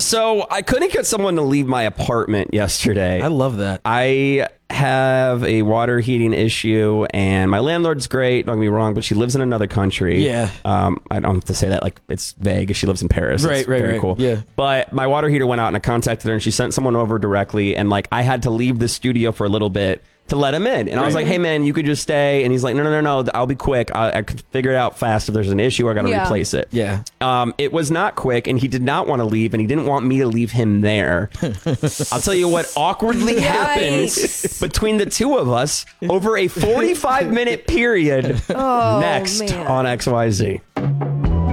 So I couldn't get someone to leave my apartment yesterday. I love that. I have a water heating issue, and my landlord's great, don't get me wrong, but she lives in another country. Yeah. I don't have to say that like it's vague. She lives in Paris. Right, It's right, very right. cool. Yeah. But my water heater went out, and I contacted her, and she sent someone over directly, and like I had to leave the studio for a little bit to let him in. And I was like, hey man, you could just stay. And he's like, no, I'll be quick. I could figure it out fast. If there's an issue, I got to replace it. Yeah. It was not quick, and he did not want to leave, and he didn't want me to leave him there. I'll tell you what awkwardly happened between the two of us over a 45-minute period next man. on XYZ.